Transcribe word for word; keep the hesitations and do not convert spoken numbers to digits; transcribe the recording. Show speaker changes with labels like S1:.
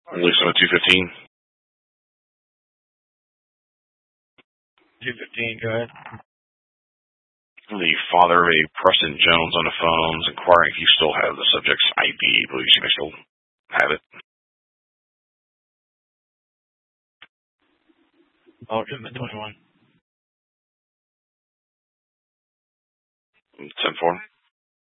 S1: Release on a two fifteen.
S2: two fifteen, go ahead.
S1: The father of a Preston Jones on the phones inquiring if you still have the subject's I D. Believes you may still have it.
S2: Oh, twenty-one.
S1: ten four.